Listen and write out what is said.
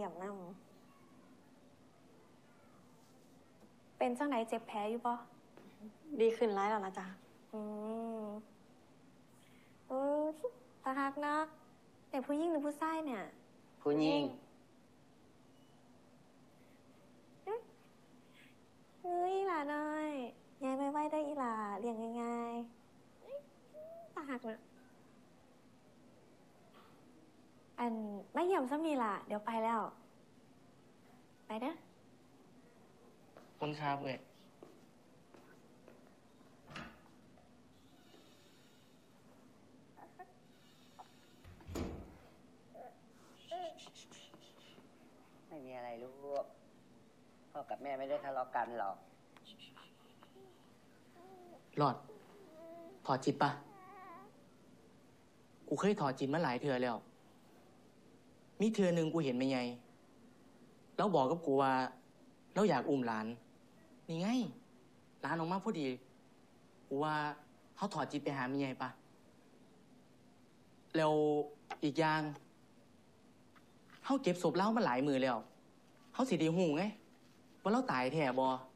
ยี่ยมนำเป็นจังไหนเจ็บแผลอยู่ปะดีขึ้นร้ายแล้วนะจ๊ะตาฮักนะแต่ผู้หญิงหรือผู้ชายเนี่ยผู้หญิงอีหลาน้อยยายไม่ไหวได้อีหลาเลี้ยงง่ายๆตาฮักนะไม่เยี่ยมซ้ำนี่ล่ะเดี๋ยวไปแล้วไปเด้อคุณครับเว้ยไม่มีอะไรลูกพ่อกับแม่ไม่ได้ทะเลาะกันหรอกหลอดถอดจิตปะกูเคยถอดจิตมาหลายเทื่อแล้วมีเทื่อหนึ่งกูเห็นไม่ไงแล้วบอกกับกูว่าเราอยากอุ้มหลานนี่ไงหลานออกมาพอดีกูว่าเขาถอดจิตไปหาไม่ไงปะแล้วอีกอย่างเขาเก็บศพเล่ามาหลายมือแล้วเขาสิได้หูไงว่าเราตายแท้บ่